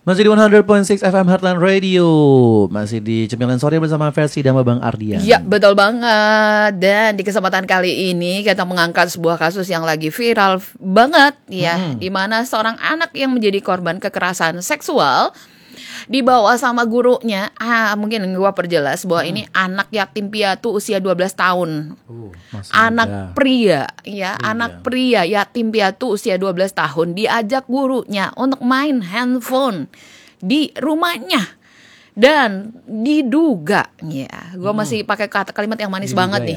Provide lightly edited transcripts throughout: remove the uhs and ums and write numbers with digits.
Masih di 100.6 FM Heartland Radio. Masih di Cemilan Sore bersama Versi dan Bang Ardian. Ya, betul banget. Dan di kesempatan kali ini kita mengangkat sebuah kasus yang lagi viral banget ya, di mana seorang anak yang menjadi korban kekerasan seksual dibawa sama gurunya. Mungkin gua perjelas bahwa ini anak yatim piatu usia 12 tahun. Anak pria ya, anak pria yatim piatu usia 12 tahun diajak gurunya untuk main handphone di rumahnya. Dan diduga, ya, gue masih pakai kalimat yang manis diduga banget ya. nih.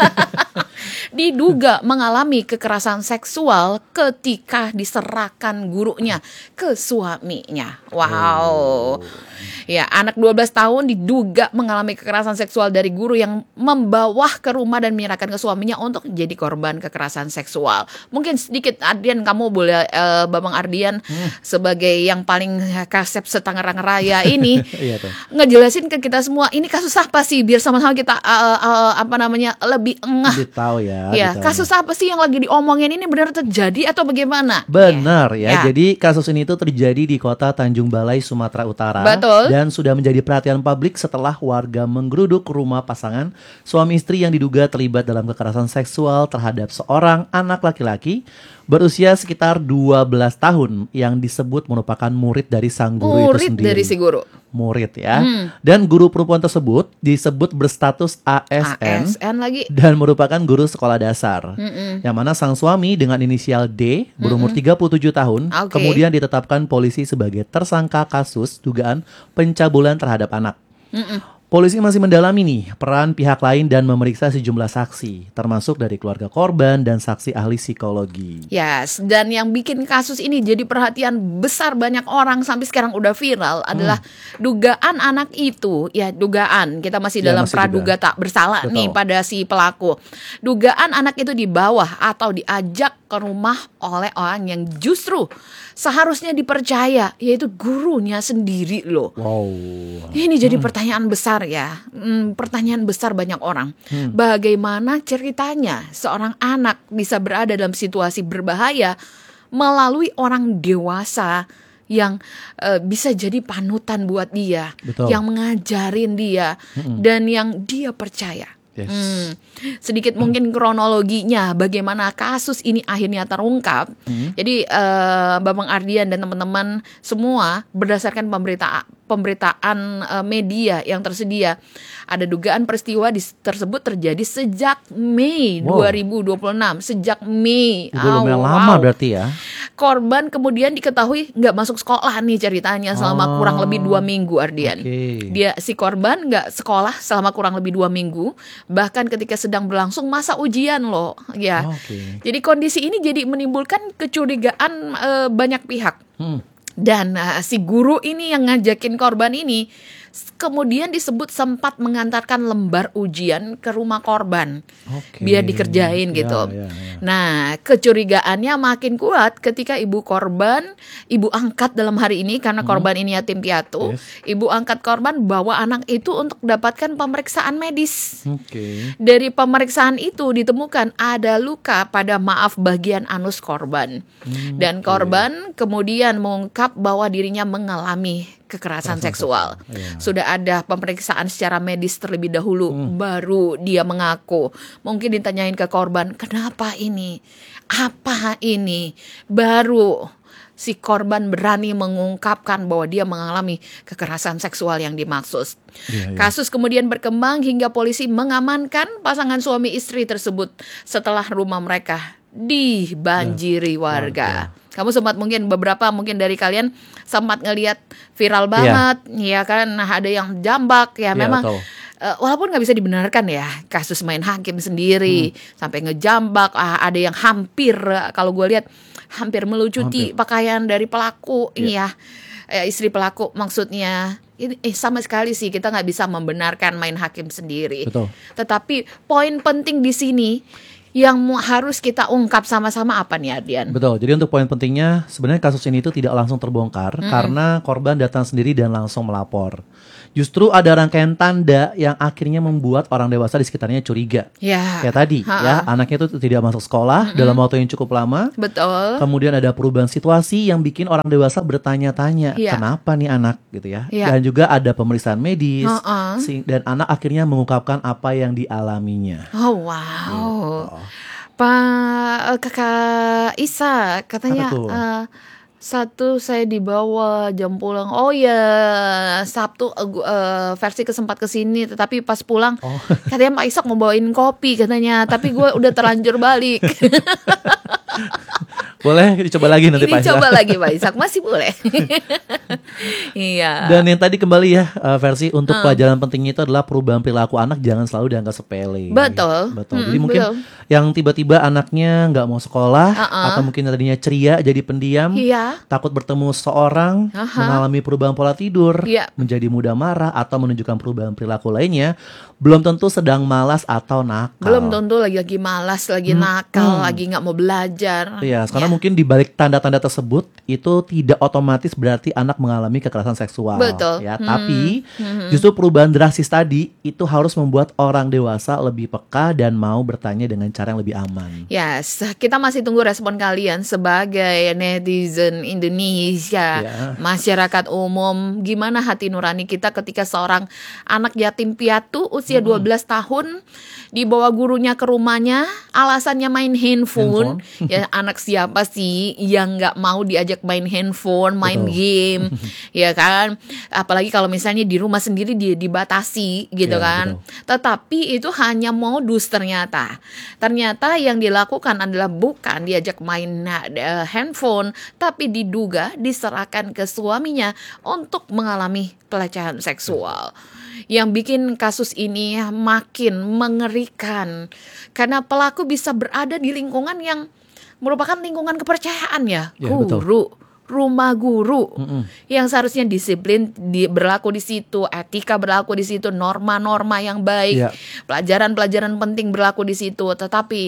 Diduga mengalami kekerasan seksual ketika diserahkan gurunya ke suaminya. Wow. Ya, anak 12 tahun diduga mengalami kekerasan seksual dari guru yang membawa ke rumah dan menyerahkan ke suaminya untuk jadi korban kekerasan seksual. Mungkin sedikit Ardian, kamu boleh Bang Ardian sebagai yang paling kasep setangerang raya ini ngejelasin ke kita semua ini kasus apa sih, biar sama-sama kita lebih engah. Tahu ya. Ya, kasus apa sih yang lagi diomongin ini, benar terjadi atau bagaimana? Benar ya. Jadi kasus ini tuh terjadi di kota Tanjung Balai, Sumatera Utara. Betul. Dan sudah menjadi perhatian publik setelah warga menggeruduk rumah pasangan suami istri yang diduga terlibat dalam kekerasan seksual terhadap seorang anak laki-laki berusia sekitar 12 tahun yang disebut merupakan murid dari sang guru itu sendiri. Murid dari si guru. Murid ya. Dan guru perempuan tersebut disebut berstatus ASN lagi. dan merupakan guru sekolah dasar. Yang mana sang suami dengan inisial D berumur 37 tahun kemudian ditetapkan polisi sebagai tersangka kasus dugaan pencabulan terhadap anak. Polisi masih mendalami nih peran pihak lain dan memeriksa sejumlah saksi, termasuk dari keluarga korban dan saksi ahli psikologi. Yes, dan yang bikin kasus ini jadi perhatian besar banyak orang sampai sekarang udah viral adalah dugaan anak itu, ya dugaan, kita masih dalam praduga tak bersalah. Betul. Nih pada si pelaku. Dugaan anak itu dibawa atau diajak ke rumah oleh orang yang justru seharusnya dipercaya, yaitu gurunya sendiri loh. Wow. Ini jadi pertanyaan besar ya, pertanyaan besar banyak orang. Bagaimana ceritanya seorang anak bisa berada dalam situasi berbahaya melalui orang dewasa yang bisa jadi panutan buat dia, yang mengajarin dia dan yang dia percaya. Yes. Sedikit mungkin kronologinya bagaimana kasus ini akhirnya terungkap. Jadi Bang Ardian dan teman-teman semua berdasarkan pemberitaan media yang tersedia, ada dugaan peristiwa tersebut terjadi sejak Mei 2026. Sejak Mei. Lumayan lama berarti ya. Korban kemudian diketahui nggak masuk sekolah nih ceritanya selama kurang lebih 2 minggu Ardian. Si korban nggak sekolah selama kurang lebih 2 minggu. Bahkan ketika sedang berlangsung masa ujian loh ya. Jadi kondisi ini jadi menimbulkan kecurigaan banyak pihak. Dan si guru ini yang ngajakin korban ini kemudian disebut sempat mengantarkan lembar ujian ke rumah korban biar dikerjain gitu. Nah, kecurigaannya makin kuat ketika ibu korban, ibu angkat dalam hari ini karena korban ini yatim piatu, ibu angkat korban bawa anak itu untuk dapatkan pemeriksaan medis. Dari pemeriksaan itu ditemukan ada luka pada bagian anus korban. Dan korban kemudian mengungkap bahwa dirinya mengalami kekerasan seksual. Sudah ada pemeriksaan secara medis terlebih dahulu, baru dia mengaku. Mungkin ditanyain ke korban, kenapa ini? Apa ini? Baru si korban berani mengungkapkan bahwa dia mengalami kekerasan seksual yang dimaksud. Kasus kemudian berkembang hingga polisi mengamankan pasangan suami istri tersebut setelah rumah mereka dibanjiri warga. Kamu sempat beberapa dari kalian sempat ngelihat viral banget, ya kan? Ada yang jambak, ya memang. Walaupun nggak bisa dibenarkan ya kasus main hakim sendiri sampai ngejambak, ada yang hampir kalau gue lihat hampir melucuti pakaian dari pelaku, istri pelaku maksudnya. Sama sekali sih kita nggak bisa membenarkan main hakim sendiri. Tetapi poin penting di sini, yang harus kita ungkap sama-sama apa nih Ardian? Betul, jadi untuk poin pentingnya sebenarnya kasus ini itu tidak langsung terbongkar karena korban datang sendiri dan langsung melapor. Justru ada rangkaian tanda yang akhirnya membuat orang dewasa di sekitarnya curiga. Kayak tadi, ya anaknya itu tidak masuk sekolah dalam waktu yang cukup lama. Betul. Kemudian ada perubahan situasi yang bikin orang dewasa bertanya-tanya, kenapa nih anak gitu ya. Dan juga ada pemeriksaan medis dan anak akhirnya mengungkapkan apa yang dialaminya. Oh wow. Gitu. Pak Kakak Isa katanya satu saya dibawa jam pulang. Oh ya Sabtu versi kesempat kesini, tetapi pas pulang katanya Pak Isak mau bawain kopi katanya, tapi gue udah terlanjur balik. Boleh dicoba lagi nanti Pak Isak. Dicoba lagi Pak Isak, masih boleh. Iya. Dan yang tadi kembali ya versi untuk pelajaran pentingnya itu adalah perubahan perilaku anak jangan selalu dianggap sepele. Betul. Jadi mungkin yang tiba-tiba anaknya nggak mau sekolah atau mungkin tadinya ceria jadi pendiam, takut bertemu seseorang, mengalami perubahan pola tidur, menjadi mudah marah atau menunjukkan perubahan perilaku lainnya, belum tentu sedang malas atau nakal. Belum tentu lagi malas, lagi nakal, lagi nggak mau belajar. Iya, karena mungkin di balik tanda-tanda tersebut itu tidak otomatis berarti anak mengalami kekerasan seksual. Betul. Ya, tapi justru perubahan drastis tadi itu harus membuat orang dewasa lebih peka dan mau bertanya dengan cara yang lebih aman. Yes, kita masih tunggu respon kalian sebagai netizen Indonesia, masyarakat umum. Gimana hati nurani kita ketika seorang anak yatim piatu usia 12 tahun dibawa gurunya ke rumahnya, alasannya main handphone. Ya anak siapa sih yang nggak mau diajak main handphone, main game, ya kan? Apalagi kalau misalnya di rumah sendiri dibatasi gitu kan. Betul. Tetapi itu hanya modus ternyata. Ternyata yang dilakukan adalah bukan diajak main handphone, tapi diduga diserahkan ke suaminya untuk mengalami pelecehan seksual. Yang bikin kasus ini makin mengerikan karena pelaku bisa berada di lingkungan yang merupakan lingkungan kepercayaan guru, rumah guru yang seharusnya disiplin berlaku di situ, etika berlaku di situ, norma-norma yang baik, pelajaran-pelajaran penting berlaku di situ. Tetapi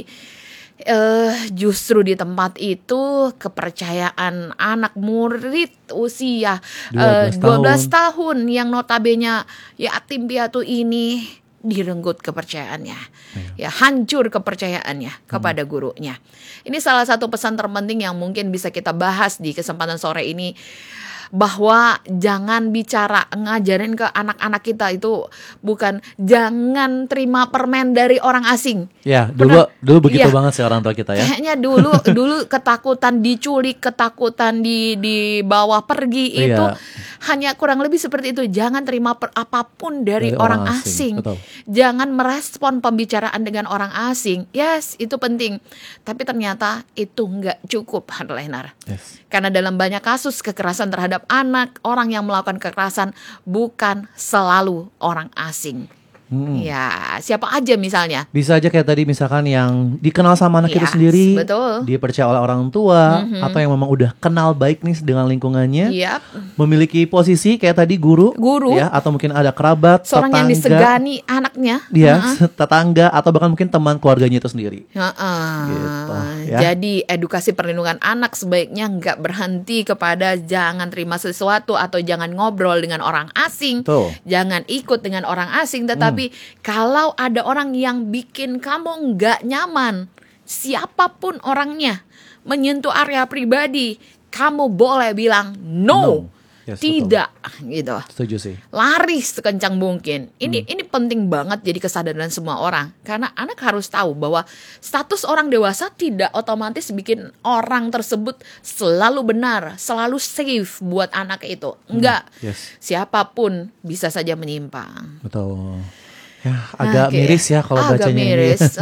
justru di tempat itu kepercayaan anak murid usia 12 tahun yang notabene yatim piatu ini direnggut kepercayaannya, hancur kepercayaannya kepada gurunya. Ini salah satu pesan terpenting yang mungkin bisa kita bahas di kesempatan sore ini, bahwa jangan bicara ngajarin ke anak-anak kita itu bukan jangan terima permen dari orang asing. Ya, dulu begitu banget sih orang tua kita ya. Kayaknya dulu ketakutan diculik, ketakutan dibawa pergi itu hanya kurang lebih seperti itu. Jangan terima apapun dari orang asing. Jangan merespon pembicaraan dengan orang asing. Yes, itu penting. Tapi ternyata itu nggak cukup, Harlenar. Karena dalam banyak kasus kekerasan terhadap anak, orang yang melakukan kekerasan bukan selalu orang asing. Ya, siapa aja misalnya. Bisa aja kayak tadi misalkan yang dikenal sama anak itu sendiri, dipercaya oleh orang tua, atau yang memang udah kenal baik nih dengan lingkungannya, memiliki posisi kayak tadi guru, ya, atau mungkin ada kerabat, seorang tetangga, yang disegani anaknya, tetangga, atau bahkan mungkin teman keluarganya itu sendiri. Gitu, ya. Jadi edukasi perlindungan anak sebaiknya nggak berhenti kepada jangan terima sesuatu atau jangan ngobrol dengan orang asing, jangan ikut dengan orang asing, tetapi kalau ada orang yang bikin kamu nggak nyaman, siapapun orangnya, menyentuh area pribadi, kamu boleh bilang no. Tidak, gitu. Setuju sih. Lari sekencang mungkin. Ini penting banget jadi kesadaran semua orang. Karena anak harus tahu bahwa status orang dewasa tidak otomatis bikin orang tersebut selalu benar, selalu safe buat anak itu. Enggak. Siapapun bisa saja menyimpang. Betul. Ya, agak miris ya kalau bacanya miris.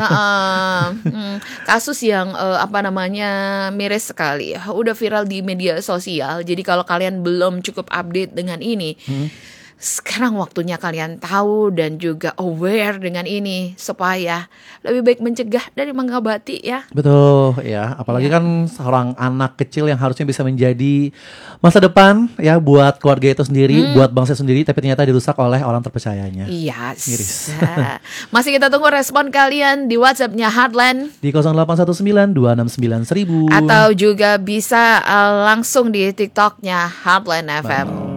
Kasus yang miris sekali. Udah viral di media sosial. Jadi kalau kalian belum cukup update dengan ini, Sekarang waktunya kalian tahu dan juga aware dengan ini supaya lebih baik mencegah dari mengobati ya. Betul ya, apalagi kan seorang anak kecil yang harusnya bisa menjadi masa depan ya buat keluarga itu sendiri, buat bangsa sendiri, tapi ternyata dirusak oleh orang terpercayanya. Iya. Yes. Masih kita tunggu respon kalian di WhatsApp-nya Heartland di 0819 269 1000 atau juga bisa langsung di TikTok-nya Heartland FM.